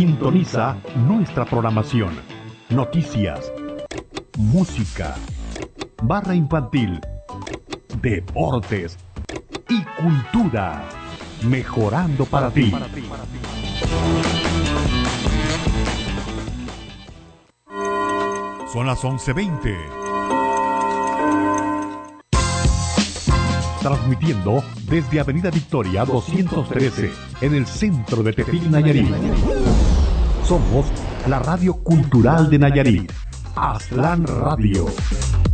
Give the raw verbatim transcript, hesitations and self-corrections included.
Sintoniza nuestra programación. Noticias, música, barra infantil, deportes y cultura. Mejorando para ti. Son las once veinte. Transmitiendo desde Avenida Victoria doscientos trece, en el centro de Tepic, Nayarit. Somos la radio cultural de Nayarit, Aztlán Radio.